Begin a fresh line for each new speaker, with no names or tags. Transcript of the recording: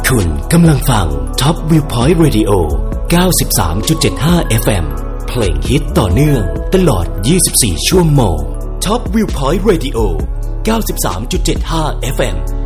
คุณกำลังฟัง Top Viewpoint Radio 93.75 FM เพลงฮิตต่อเนื่องตลอด24ชั่วโมง Top Viewpoint Radio 93.75 FM